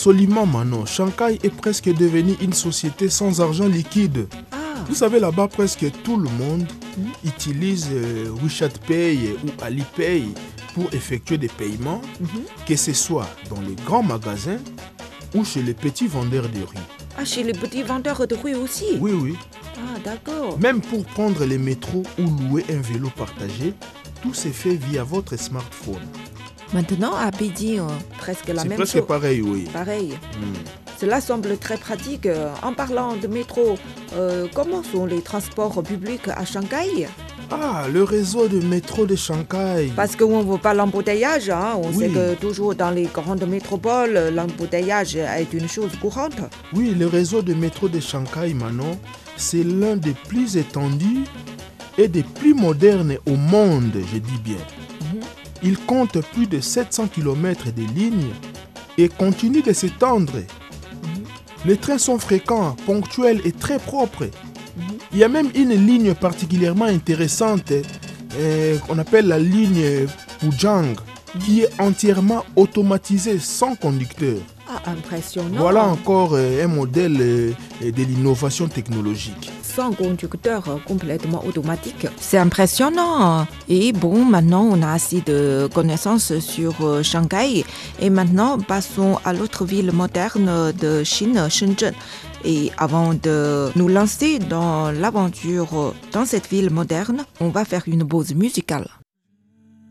Absolument, Manon. Shanghai est presque devenue une société sans argent liquide. Vous savez, là-bas, presque tout le monde utilise WeChat Pay ou Alipay pour effectuer des paiements, que ce soit dans les grands magasins ou chez les petits vendeurs de rue. Ah, chez les petits vendeurs de rue aussi? Oui. Ah, d'accord. Même pour prendre les métros ou louer un vélo partagé, tout se fait via votre smartphone. Maintenant, à Pékin, presque la même chose. C'est presque pareil, oui. Pareil. Cela semble très pratique. En parlant de métro, comment sont les transports publics à Shanghai? Ah, le réseau de métro de Shanghai. Parce qu'on ne veut pas l'embouteillage. On Oui. sait que toujours dans les grandes métropoles, l'embouteillage est une chose courante. Oui, le réseau de métro de Shanghai, Manon, c'est l'un des plus étendus et des plus modernes au monde, je dis bien. Il compte plus de 700 km de lignes et continue de s'étendre. Les trains sont fréquents, ponctuels et très propres. Il y a même une ligne particulièrement intéressante qu'on appelle la ligne Pujang, qui est entièrement automatisée sans conducteur. Ah, impressionnant. Voilà encore un modèle de l'innovation technologique. Sans conducteur complètement automatique. C'est impressionnant. Et bon, maintenant, on a assez de connaissances sur Shanghai. Et maintenant, passons à l'autre ville moderne de Chine, Shenzhen. Et avant de nous lancer dans l'aventure dans cette ville moderne, on va faire une pause musicale.